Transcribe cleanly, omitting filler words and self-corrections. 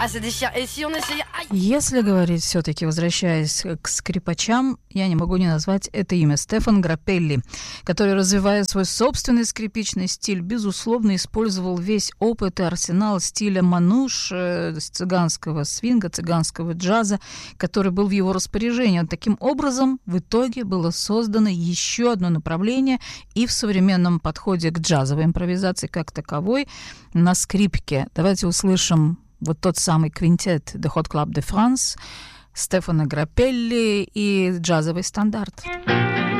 Если говорить все-таки, возвращаясь к скрипачам, я не могу не назвать это имя Стефан Грапелли, который, развивая свой собственный скрипичный стиль, безусловно, использовал весь опыт и арсенал стиля мануш, цыганского свинга, цыганского джаза, который был в его распоряжении. Таким образом, в итоге было создано еще одно направление и в современном подходе к джазовой импровизации как таковой на скрипке. Давайте услышим вот тот самый квинтет The Hot Club de France, Стефана Грапелли и джазовый стандарт.